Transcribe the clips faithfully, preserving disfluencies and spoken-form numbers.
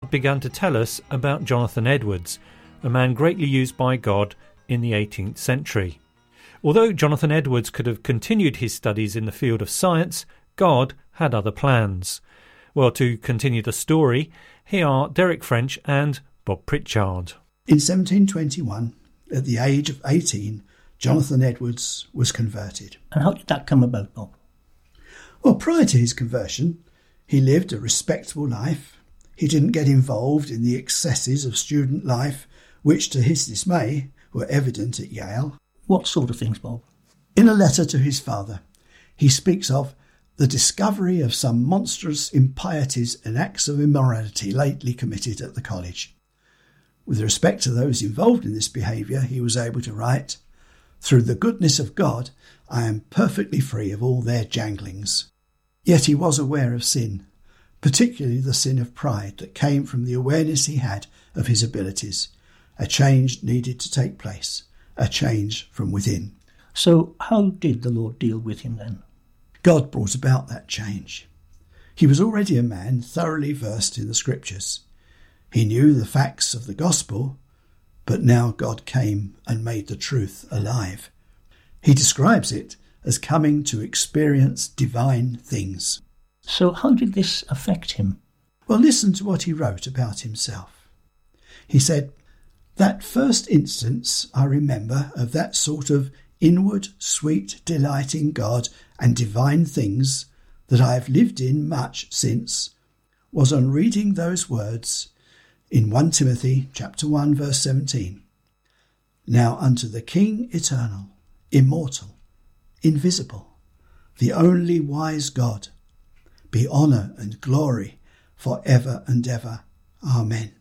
Bob began to tell us about Jonathan Edwards, a man greatly used by God in the eighteenth century. Although Jonathan Edwards could have continued his studies in the field of science, God had other plans. Well, to continue the story, here are Derek French and Bob Pritchard. In seventeen twenty-one, at the age of eighteen, Jonathan Edwards was converted. And how did that come about, Bob? Well, prior to his conversion, he lived a respectable life. He didn't get involved in the excesses of student life, which, to his dismay, were evident at Yale. What sort of things, Bob? In a letter to his father, he speaks of the discovery of some monstrous impieties and acts of immorality lately committed at the college. With respect to those involved in this behaviour, he was able to write, "Through the goodness of God, I am perfectly free of all their janglings." Yet he was aware of sin, particularly the sin of pride that came from the awareness he had of his abilities. A change needed to take place, a change from within. So how did the Lord deal with him then? God brought about that change. He was already a man thoroughly versed in the Scriptures. He knew the facts of the gospel, but now God came and made the truth alive. He describes it as coming to experience divine things. So how did this affect him? Well, listen to what he wrote about himself. He said, "That first instance I remember of that sort of inward, sweet delight in God and divine things that I have lived in much since was on reading those words in First Timothy chapter one, verse seventeen. Now unto the King eternal, immortal, invisible, the only wise God, be honour and glory for ever and ever. Amen."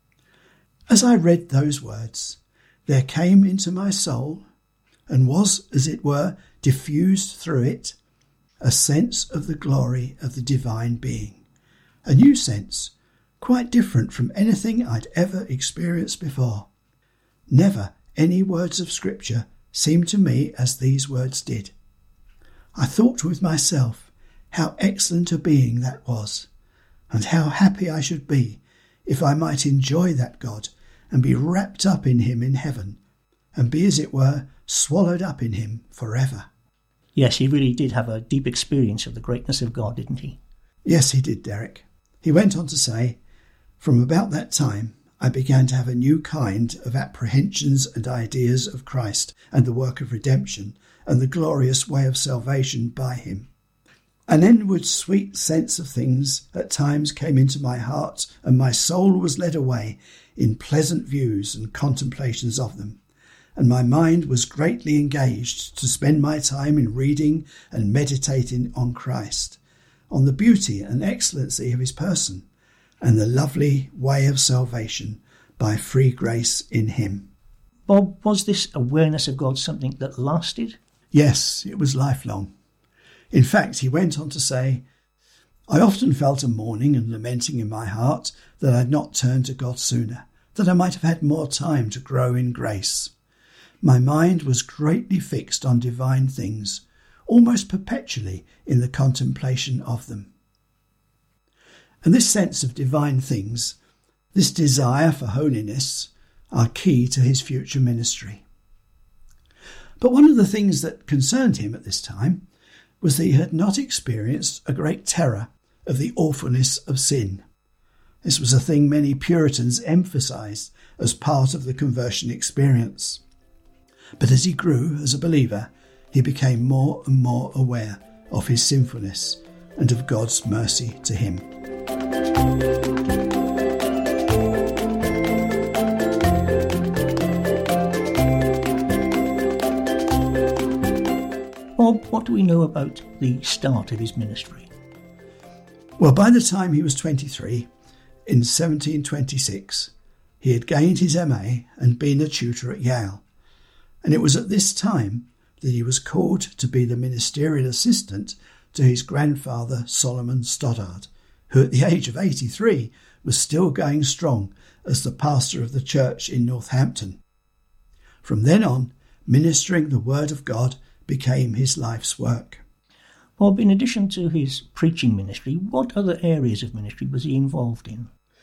As I read those words, there came into my soul, and was, as it were, diffused through it, a sense of the glory of the divine being, a new sense, quite different from anything I'd ever experienced before. Never any words of Scripture seemed to me as these words did. I thought with myself how excellent a being that was, and how happy I should be if I might enjoy that God and be wrapped up in him in heaven, and be, as it were, swallowed up in him forever. Yes, he really did have a deep experience of the greatness of God, didn't he? Yes, he did, Derek. He went on to say, "From about that time, I began to have a new kind of apprehensions and ideas of Christ and the work of redemption and the glorious way of salvation by him. An inward sweet sense of things at times came into my heart, and my soul was led away in pleasant views and contemplations of them. And my mind was greatly engaged to spend my time in reading and meditating on Christ, on the beauty and excellency of his person, and the lovely way of salvation by free grace in him." Bob, was this awareness of God something that lasted? Yes, it was lifelong. In fact, he went on to say, "I often felt a mourning and lamenting in my heart that I had not turned to God sooner, that I might have had more time to grow in grace. My mind was greatly fixed on divine things, almost perpetually in the contemplation of them." And this sense of divine things, this desire for holiness, are key to his future ministry. But one of the things that concerned him at this time was that he had not experienced a great terror of the awfulness of sin. This was a thing many Puritans emphasised as part of the conversion experience. But as he grew as a believer, he became more and more aware of his sinfulness and of God's mercy to him. Bob, what do we know about the start of his ministry? Well, by the time he was twenty-three, in seventeen twenty-six, he had gained his M A and been a tutor at Yale. And it was at this time that he was called to be the ministerial assistant to his grandfather Solomon Stoddard, who at the age of eighty-three was still going strong as the pastor of the church in Northampton. From then on, ministering the word of God became his life's work. Bob, in addition to his preaching ministry, what other areas of ministry was he involved in?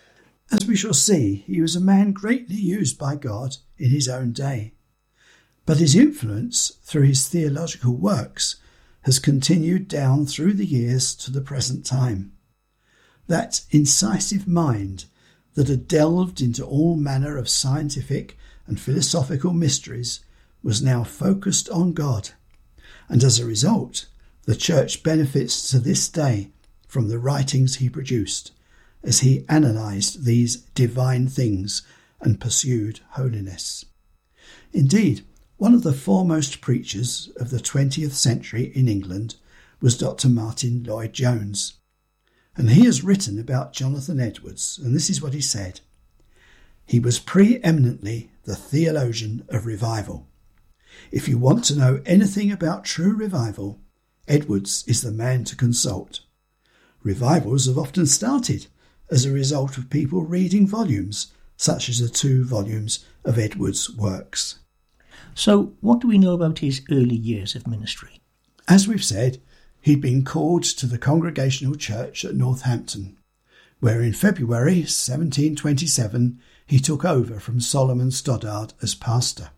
As we shall see, he was a man greatly used by God in his own day. But his influence through his theological works has continued down through the years to the present time. That incisive mind that had delved into all manner of scientific and philosophical mysteries was now focused on God, and as a result, the Church benefits to this day from the writings he produced, as he analysed these divine things and pursued holiness. Indeed, one of the foremost preachers of the twentieth century in England was Doctor Martin Lloyd-Jones, and he has written about Jonathan Edwards, and this is what he said. He was pre-eminently the theologian of revival. If you want to know anything about true revival, Edwards is the man to consult. Revivals have often started as a result of people reading volumes, such as the two volumes of Edwards' works. So, what do we know about his early years of ministry? As we've said, he'd been called to the Congregational Church at Northampton, where in February seventeen twenty-seven he took over from Solomon Stoddard as pastor.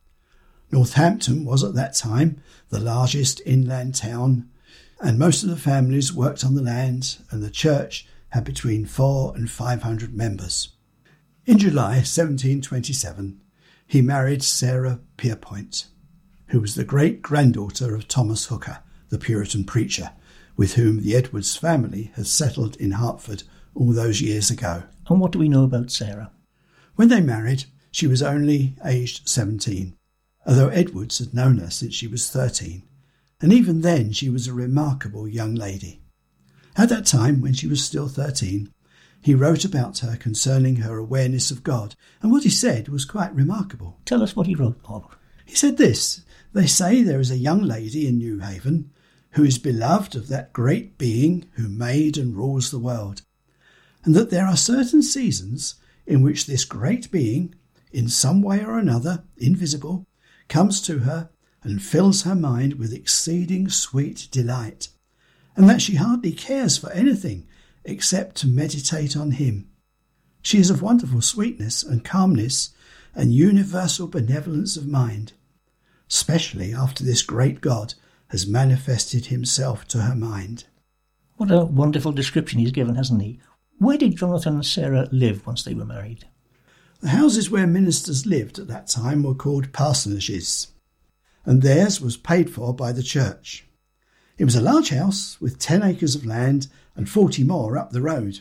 Northampton was at that time the largest inland town, and most of the families worked on the land, and the church had between four and five hundred members. In July seventeen twenty-seven, he married Sarah Pierpoint, who was the great-granddaughter of Thomas Hooker, the Puritan preacher, with whom the Edwards family had settled in Hertford all those years ago. And what do we know about Sarah? When they married, she was only aged seventeen, although Edwards had known her since she was thirteen, and even then she was a remarkable young lady. At that time, when she was still thirteen, he wrote about her concerning her awareness of God, and what he said was quite remarkable. Tell us what he wrote, Bob. He said this: "They say there is a young lady in New Haven who is beloved of that great being who made and rules the world, and that there are certain seasons in which this great being, in some way or another, invisible, comes to her and fills her mind with exceeding sweet delight, and that she hardly cares for anything except to meditate on him. She is of wonderful sweetness and calmness and universal benevolence of mind, especially after this great God has manifested himself to her mind." What a wonderful description he's given, hasn't he? Where did Jonathan and Sarah live once they were married? The houses where ministers lived at that time were called parsonages, and theirs was paid for by the church. It was a large house with ten acres of land and forty more up the road.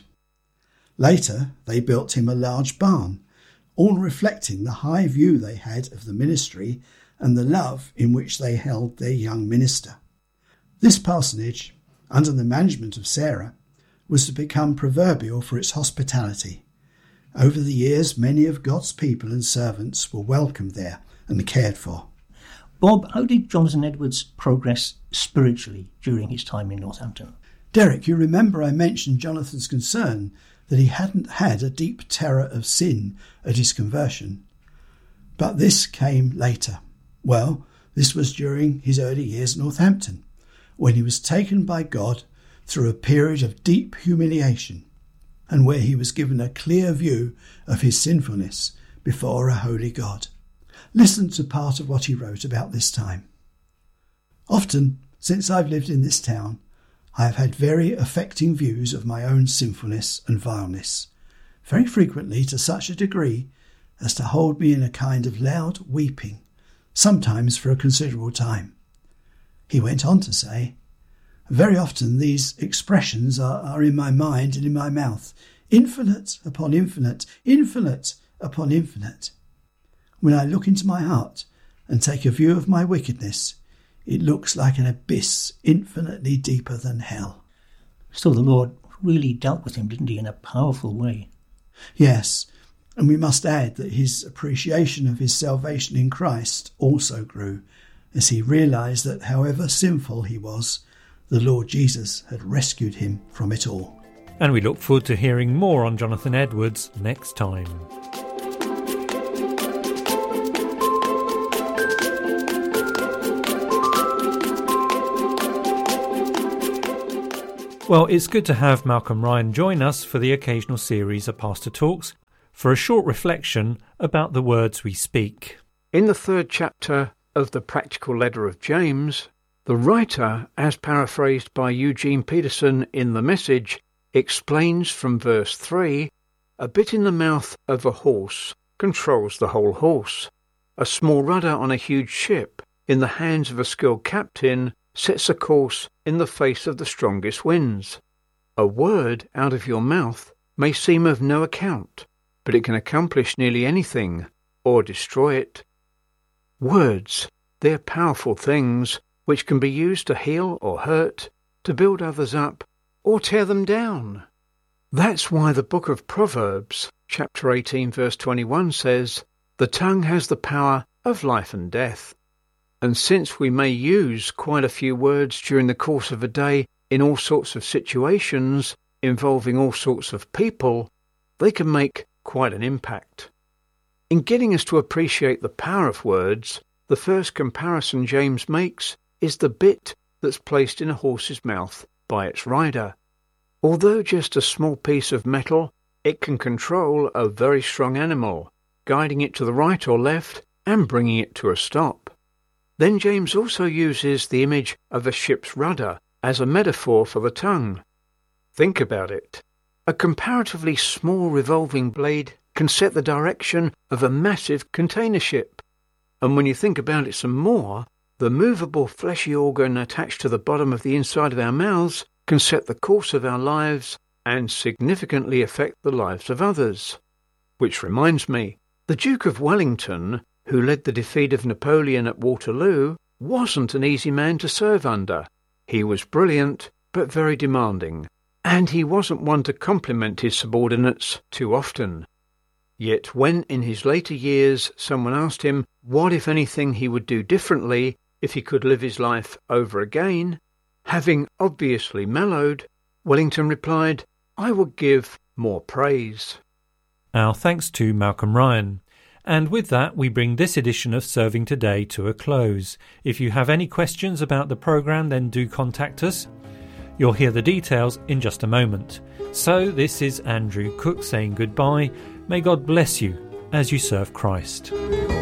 Later, they built him a large barn, all reflecting the high view they had of the ministry and the love in which they held their young minister. This parsonage, under the management of Sarah, was to become proverbial for its hospitality. Over the years, many of God's people and servants were welcomed there and cared for. Bob, how did Jonathan Edwards progress spiritually during his time in Northampton? Derek, you remember I mentioned Jonathan's concern that he hadn't had a deep terror of sin at his conversion. But this came later. Well, this was during his early years at Northampton, when he was taken by God through a period of deep humiliation, and where he was given a clear view of his sinfulness before a holy God. Listen to part of what he wrote about this time. "Often, since I've lived in this town, I have had very affecting views of my own sinfulness and vileness, very frequently to such a degree as to hold me in a kind of loud weeping, sometimes for a considerable time." He went on to say, "Very often these expressions are, are in my mind and in my mouth, infinite upon infinite, infinite upon infinite. When I look into my heart and take a view of my wickedness, it looks like an abyss infinitely deeper than hell." So the Lord really dealt with him, didn't he, in a powerful way? Yes, and we must add that his appreciation of his salvation in Christ also grew, as he realised that however sinful he was, the Lord Jesus had rescued him from it all. And we look forward to hearing more on Jonathan Edwards next time. Well, it's good to have Malcolm Ryan join us for the occasional series of Pastor Talks for a short reflection about the words we speak. In the third chapter of the practical letter of James, the writer, as paraphrased by Eugene Peterson in The Message, explains from verse three, "A bit in the mouth of a horse controls the whole horse. A small rudder on a huge ship, in the hands of a skilled captain, sets a course in the face of the strongest winds. A word out of your mouth may seem of no account, but it can accomplish nearly anything, or destroy it. Words, they're powerful things, which can be used to heal or hurt, to build others up, or tear them down. That's why the book of Proverbs, chapter eighteen, verse twenty-one says, 'The tongue has the power of life and death.' And since we may use quite a few words during the course of a day in all sorts of situations involving all sorts of people, they can make quite an impact. In getting us to appreciate the power of words, the first comparison James makes is the bit that's placed in a horse's mouth by its rider. Although just a small piece of metal, it can control a very strong animal, guiding it to the right or left and bringing it to a stop. Then James also uses the image of a ship's rudder as a metaphor for the tongue. Think about it. A comparatively small revolving blade can set the direction of a massive container ship. And when you think about it some more, the movable fleshy organ attached to the bottom of the inside of our mouths can set the course of our lives and significantly affect the lives of others. Which reminds me, the Duke of Wellington, who led the defeat of Napoleon at Waterloo, wasn't an easy man to serve under. He was brilliant, but very demanding, and he wasn't one to compliment his subordinates too often. Yet when in his later years someone asked him what, if anything, he would do differently if he could live his life over again, having obviously mellowed, Wellington replied, "I would give more praise." Our thanks to Malcolm Ryan. And with that, we bring this edition of Serving Today to a close. If you have any questions about the programme, then do contact us. You'll hear the details in just a moment. So this is Andrew Cook saying goodbye. May God bless you as you serve Christ.